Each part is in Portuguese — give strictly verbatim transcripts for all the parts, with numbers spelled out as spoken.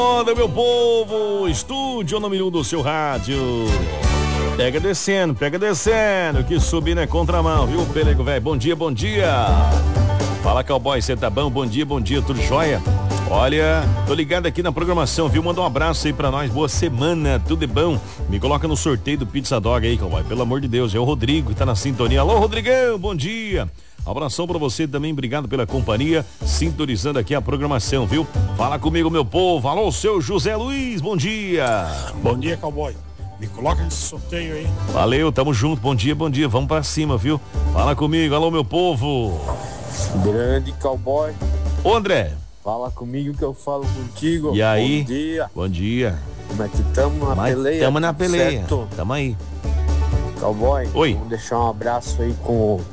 Olha, meu povo, estúdio número um do seu rádio. Pega descendo, pega descendo, que subir não é contramão, viu, Pelego, velho? Bom dia, bom dia. Fala, cowboy, cê tá bom? Bom dia, bom dia, tudo jóia? Olha, tô ligado aqui na programação, viu? Manda um abraço aí pra nós, boa semana, tudo é bom? Me coloca no sorteio do Pizza Dog aí, cowboy, pelo amor de Deus, é o Rodrigo que tá na sintonia. Alô, Rodrigão, bom dia. Abração pra você também, obrigado pela companhia, sintonizando aqui a programação, viu? Fala comigo, meu povo. Alô, seu José Luiz, bom dia. Bom dia, cowboy. Me coloca nesse sorteio aí. Valeu, tamo junto, bom dia, bom dia, vamos pra cima, viu? Fala comigo, alô, meu povo. Grande cowboy. Ô, André. Fala comigo que eu falo contigo. E aí? Bom dia. Bom dia. Como é que tamo na Mas peleia? Tamo na peleia. Certo? Tamo aí. Cowboy. Oi. Vamos deixar um abraço aí com o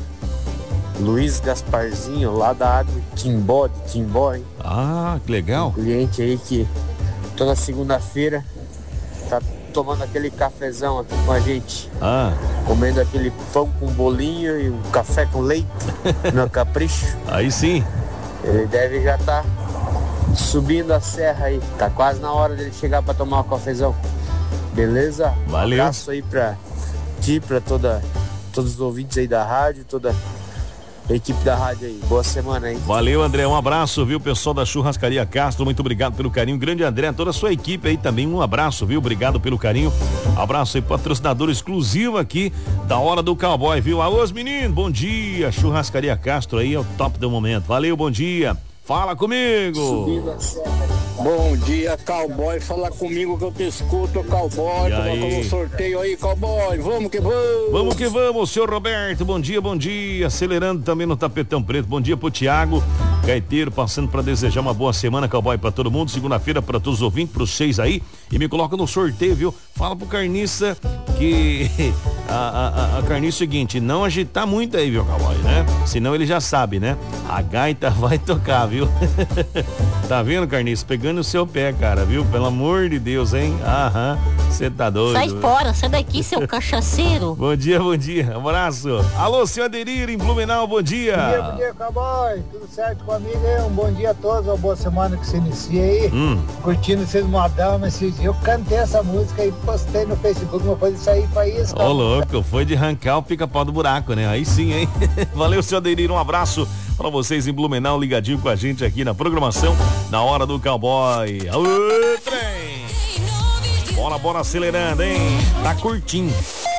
Luiz Gasparzinho, lá da Água Timbó, de Timbó, hein? Ah, que legal. Um cliente aí que toda segunda-feira tá tomando aquele cafezão aqui com a gente. Ah. Comendo aquele pão com bolinho e um café com leite no capricho. Aí sim. Ele deve já estar tá subindo a serra aí. Tá quase na hora dele chegar para tomar um cafezão. Beleza? Valeu. Um abraço aí pra ti, pra toda, todos os ouvintes aí da rádio, toda a equipe da rádio aí. Boa semana aí. Valeu, André. Um abraço, viu? Pessoal da Churrascaria Castro, muito obrigado pelo carinho. Grande André, toda a sua equipe aí também. Um abraço, viu? Obrigado pelo carinho. Abraço aí, patrocinador exclusivo aqui da Hora do Cowboy, viu? Alô, meninos, bom dia. Churrascaria Castro aí é o top do momento. Valeu, bom dia. Fala comigo. Bom dia, cowboy. Fala comigo que eu te escuto, cowboy. Coloca no sorteio aí, cowboy. Vamos que vamos. Vamos que vamos, senhor Roberto. Bom dia, bom dia. Acelerando também no tapetão preto. Bom dia pro Tiago Gaiteiro, passando para desejar uma boa semana, cowboy, para todo mundo. Segunda-feira para todos os ouvintes, pros seis aí. E me coloca no sorteio, viu? Fala pro Carniça que a, a, a Carniça é o seguinte, não agitar muito aí, viu, cowboy, né? Senão ele já sabe, né? A gaita vai tocar, viu? Tá vendo, Carniça? Pegando o seu pé, cara, viu? Pelo amor de Deus, hein? Aham, você tá doido. Sai fora, sai daqui, seu cachaceiro. Bom dia, bom dia, abraço. Alô, senhor Aderir, em Blumenau, bom dia. Bom dia, bom dia, cowboy. Tudo certo com a amiga? Um bom dia a todos, uma boa semana que se inicia aí. Hum. Curtindo vocês modão, mas eu cantei essa música e postei no Facebook, não pode sair pra isso. Ô, louco, foi de arrancar o pica-pau do buraco, né? Aí sim, hein? Valeu, senhor Aderir, um abraço pra vocês em Blumenau, ligadinho com a gente aqui na programação, na Hora do Cowboy. Alô, trem! Bora, bora acelerando, hein? Tá curtinho.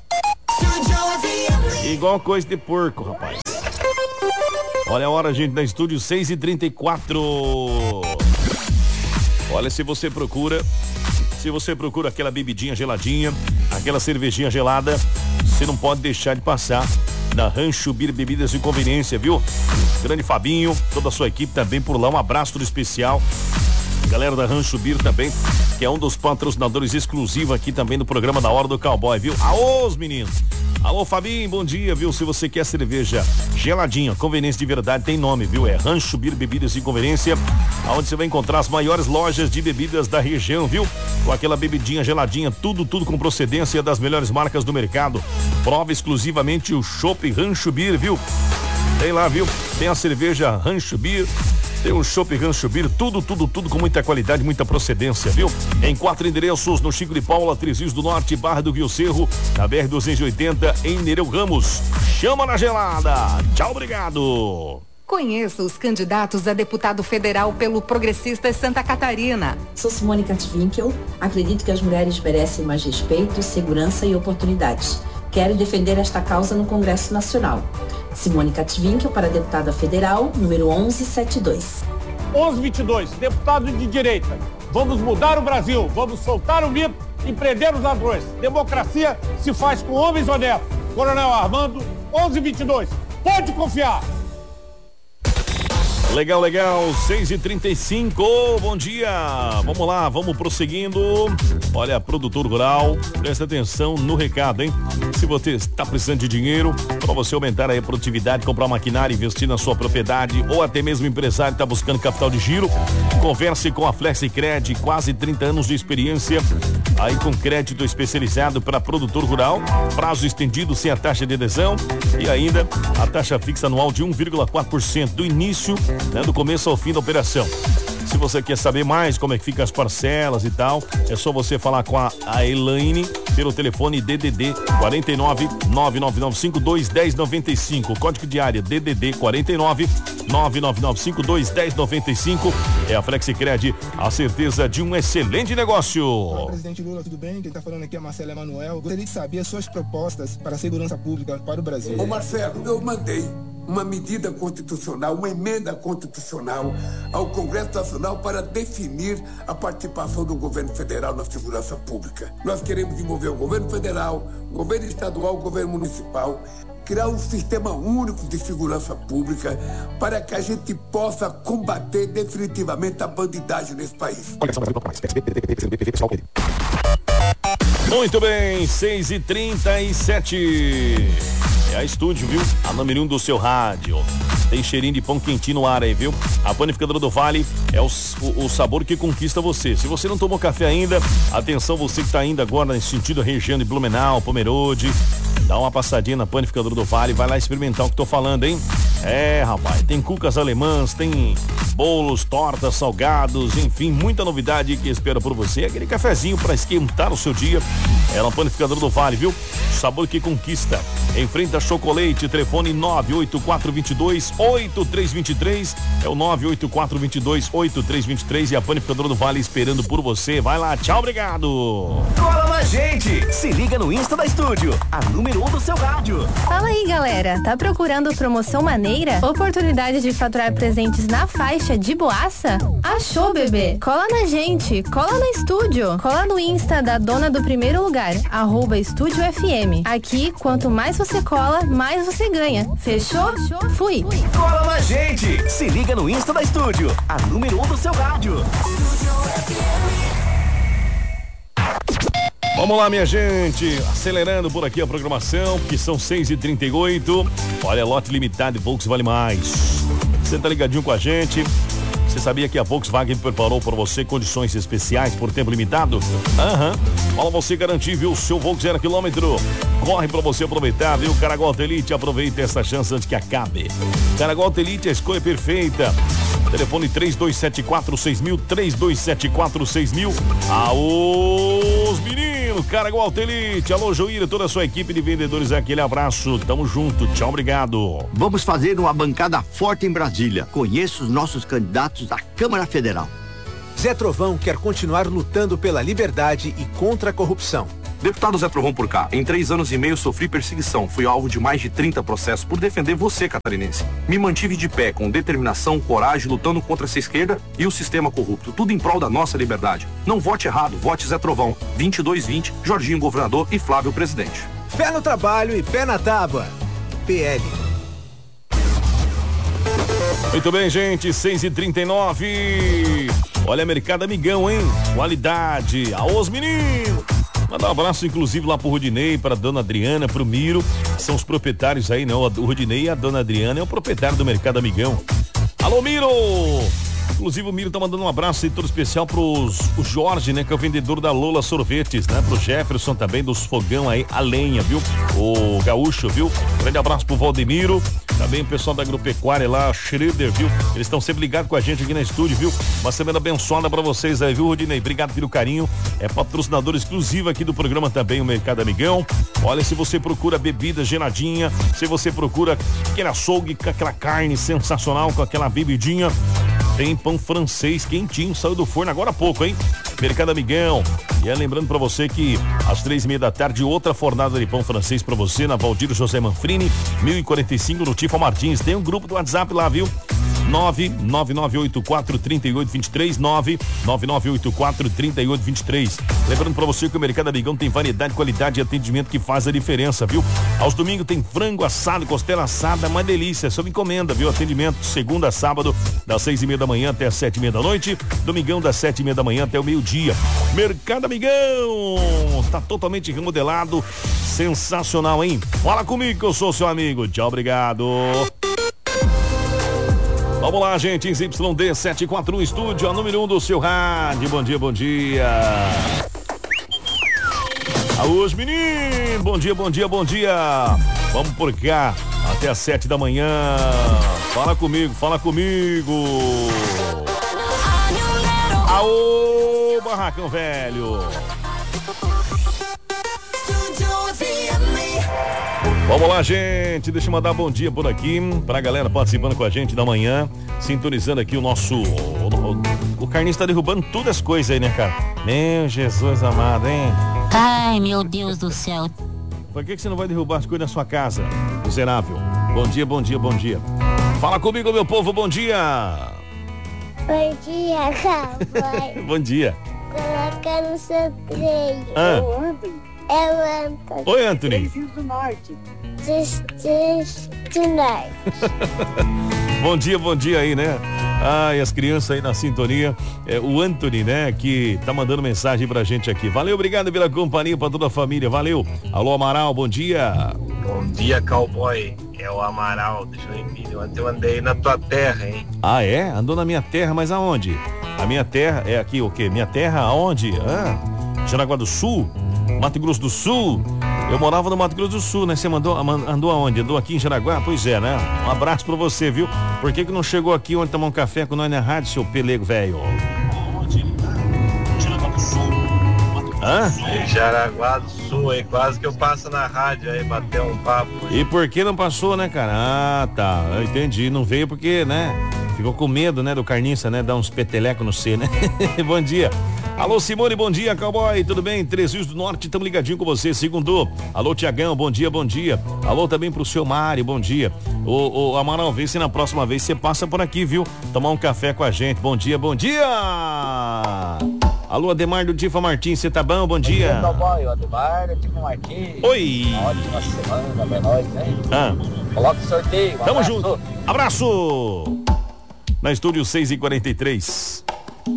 Igual coisa de porco, rapaz. Olha a hora, gente, da estúdio, seis e trinta e quatro. Olha, se você procura, se você procura aquela bebidinha geladinha, aquela cervejinha gelada, você não pode deixar de passar da Rancho Bir Bebidas e Conveniência, viu? Grande Fabinho, toda a sua equipe também por lá, um abraço todo especial. Galera da Rancho Bir também, que é um dos patrocinadores exclusivos aqui também do programa da Hora do Cowboy, viu? Aô, os meninos! Alô, Fabinho, bom dia, viu? Se você quer cerveja geladinha, conveniência de verdade, tem nome, viu? É Rancho Bir Bebidas e Conveniência, onde você vai encontrar as maiores lojas de bebidas da região, viu? Com aquela bebidinha geladinha, tudo, tudo com procedência das melhores marcas do mercado. Prova exclusivamente o Chopp Rancho Bir, viu? Tem lá, viu? Tem a cerveja Rancho Bir, tem o Chopp Rancho Bir, tudo, tudo, tudo com muita qualidade, muita procedência, viu? Em quatro endereços, no Chico de Paula, Três Rios do Norte, Barra do Rio Cerro, na B R duzentos e oitenta, em Nereu Ramos. Chama na gelada. Tchau, obrigado. Conheça os candidatos a deputado federal pelo Progressistas Santa Catarina. Sou Simone Katwinkel. Acredito que as mulheres merecem mais respeito, segurança e oportunidades. Quero defender esta causa no Congresso Nacional. Simone Katwinkel para deputada federal, número onze setenta e dois. onze vinte e dois, deputado de direita. Vamos mudar o Brasil, vamos soltar o mito e prender os ladrões. Democracia se faz com homens honestos. Coronel Armando, onze vinte e dois. Pode confiar. Legal, legal, seis e trinta e cinco, bom dia, vamos lá, vamos prosseguindo. Olha, produtor rural, presta atenção no recado, hein? Se você está precisando de dinheiro para você aumentar aí a produtividade, comprar maquinário, investir na sua propriedade, ou até mesmo empresário está buscando capital de giro, converse com a Flexicred, quase trinta anos de experiência, aí com crédito especializado para produtor rural, prazo estendido sem a taxa de adesão e ainda a taxa fixa anual de um vírgula quatro por cento do início, né, do começo ao fim da operação. Se você quer saber mais como é que ficam as parcelas e tal, é só você falar com a, a Elaine pelo telefone D D D quarenta e nove, nove nove nove cinco dois, um zero nove cinco. Código de área D D D quarenta e nove, nove nove nove cinco dois, um zero nove cinco. É a Flexicred, a certeza de um excelente negócio. Olá, presidente Lula, tudo bem? Quem está falando aqui é Marcelo Emanuel. Gostaria de saber as suas propostas para a segurança pública para o Brasil. Ô Marcelo, eu mandei uma medida constitucional, uma emenda constitucional ao Congresso Nacional para definir a participação do governo federal na segurança pública. Nós queremos envolver o governo federal, o governo estadual, o governo municipal, criar um sistema único de segurança pública para que a gente possa combater definitivamente a bandidagem nesse país. Muito bem, seis e trinta e sete. É a Estúdio, viu? A número um do seu rádio. Tem cheirinho de pão quentinho no ar aí, viu? A Panificadora do Vale é o, o, o sabor que conquista você. Se você não tomou café ainda, atenção, você que está indo agora nesse sentido região de Blumenau, Pomerode, dá uma passadinha na Panificadora do Vale, vai lá experimentar o que tô falando, hein? É, rapaz, tem cucas alemãs, tem bolos, tortas, salgados, enfim, muita novidade que espera por você. Aquele cafezinho para esquentar o seu dia. É na Panificadora do Vale, viu? Sabor que conquista. Em frente a Chocolate, telefone nove oito quatro dois, oito três dois três. É o nove oito quatro dois, oito três dois três e a Panificadora do Vale esperando por você. Vai lá, tchau, obrigado. Cola na gente! Se liga no Insta da Estúdio, a número um do seu rádio. Fala aí, galera. Tá procurando promoção maneira? Oportunidade de faturar presentes na faixa de boaça? Achou, bebê? Cola na gente, cola na Estúdio. Cola no Insta da dona do primeiro lugar, arroba Estúdio F M. Aqui, quanto mais você cola, mais você ganha. Fechou? Fui. Cola na gente! Se liga no Insta da Estúdio, a número um do seu rádio. Vamos lá, minha gente, acelerando por aqui a programação, que são seis e trinta e oito. Olha, lote limitado de Volks Vale Mais. Você tá ligadinho com a gente? Você sabia que a Volkswagen preparou para você condições especiais por tempo limitado? Aham. Uhum. Para você garantir, viu, o seu Volks zero quilômetro. Corre para você aproveitar, viu? Caragol Elite, aproveita essa chance antes que acabe. Caragol Elite, a escolha perfeita. Telefone três dois sete quatro seis mil, três dois sete quatro seis mil. Aos meninos, Caragol Elite. Alô, Joíra, toda a sua equipe de vendedores, aquele abraço. Tamo junto, tchau, obrigado. Vamos fazer uma bancada forte em Brasília. Conheça os nossos candidatos à Câmara Federal. Zé Trovão quer continuar lutando pela liberdade e contra a corrupção. Deputado Zé Trovão por cá, em três anos e meio sofri perseguição, fui alvo de mais de trinta processos por defender você, catarinense. Me mantive de pé, com determinação, coragem, lutando contra essa esquerda e o sistema corrupto, tudo em prol da nossa liberdade. Não vote errado, vote Zé Trovão, vinte e dois vinte, Jorginho governador e Flávio presidente. Fé no trabalho e pé na tábua. P L. Muito bem, gente, seis e trinta e nove. Olha, Mercado Amigão, hein? Qualidade. Aos meninos. Mandar um abraço, inclusive, lá pro Rudinei, pra dona Adriana, pro Miro, que são os proprietários aí, não? O Rudinei e a dona Adriana é o proprietário do Mercado Amigão. Alô, Miro! Inclusive, o Miro tá mandando um abraço aí todo especial pros o Jorge, né? Que é o vendedor da Lola Sorvetes, né? Pro Jefferson também, dos fogão aí, a lenha, viu? O Gaúcho, viu? Grande abraço pro Valdemiro. Também o pessoal da agropecuária lá, Schroeder, viu? Eles estão sempre ligados com a gente aqui na estúdio, viu? Uma semana abençoada pra vocês aí, viu, Rodinei? Obrigado pelo carinho. É patrocinador exclusivo aqui do programa também, o Mercado Amigão. Olha, se você procura bebida geladinha, se você procura aquele açougue com aquela carne sensacional, com aquela bebidinha, tem pão francês quentinho, saiu do forno agora há pouco, hein? Mercado Amigão. E é lembrando pra você que às três e meia da tarde, outra fornada de pão francês pra você na Valdir José Manfrini, mil e quarenta e cinco no Tifa Martins. Tem um grupo do WhatsApp lá, viu? nove nove nove oito quatro três oito dois três, nove nove nove oito quatro três oito dois três. Lembrando pra você que o Mercado Amigão tem variedade, qualidade e atendimento que faz a diferença, viu? Aos domingos tem frango assado, costela assada, uma delícia, sob encomenda, viu? Atendimento segunda a sábado, das seis e meia da manhã até as sete e meia da noite, domingão das sete e meia da manhã até o meio-dia. Mercado Amigão tá totalmente remodelado, sensacional, hein? Fala comigo que eu sou seu amigo, tchau, obrigado. Vamos lá, gente, em Y D setecentos e quarenta e um Estúdio, a número um do seu rádio. Bom dia, bom dia. Alô, meninos, bom dia, bom dia, bom dia. Vamos por cá, até as sete da manhã. Fala comigo, fala comigo. barracão velho. Vamos lá, gente. Deixa eu mandar bom dia por aqui pra galera participando com a gente da manhã, sintonizando aqui o nosso... O, o, o Carlinhos tá derrubando todas as coisas aí, né, cara? Meu Jesus amado, hein? Ai, meu Deus do céu. Por que, que você não vai derrubar as coisas da sua casa, miserável? Bom dia, bom dia, bom dia. Fala comigo, meu povo, bom dia. Bom dia, cowboy. Bom dia. Coloca no sorteio. Ah. É o Anthony. É o Anthony. Oi, Anthony. do Norte. Do Norte. Bom dia, bom dia aí, né? Ai, as crianças aí na sintonia. É, o Anthony, né, que tá mandando mensagem pra gente aqui. Valeu, obrigado pela companhia, pra toda a família. Valeu. Alô, Amaral, bom dia. Bom dia, cowboy. É o Amaral de Joinville. Ontem eu andei na tua terra, hein? Ah, é? Andou na minha terra, mas aonde? A minha terra é aqui o quê? Minha terra aonde? Ah, Jaraguá do Sul? Mato Grosso do Sul? Eu morava no Mato Grosso do Sul, né? Você mandou, andou aonde? Andou aqui em Jaraguá? Pois é, né? Um abraço pra você, viu? Por que que não chegou aqui ontem tomar um café com nós na rádio, seu pelego velho? Hã? Jaraguá do Sul, aí quase que eu passo na rádio aí, bater um papo. E por que não passou, né, cara? Ah, tá, eu entendi, não veio porque, né, ficou com medo, né, do carniça, né, dar uns petelecos no C, né? Bom dia. Alô, Simone, bom dia, cowboy, tudo bem? Três Rios do Norte, estamos ligadinho com você, segundo. Alô, Tiagão, bom dia, bom dia. Alô também pro seu Mário, bom dia. Ô, ô, Amaral, vê se na próxima vez você passa por aqui, viu? Tomar um café com a gente, bom dia, bom dia. Alô, Ademar do Tifa Martins, você tá bom? Bom dia. Bom dia, cowboy, Ademar do Tifa Martins. Oi. Uma ótima semana pra nós, né? Ah. Coloca o sorteio. Um Tamo abraço. junto. Abraço. Na estúdio seis e quarenta e três.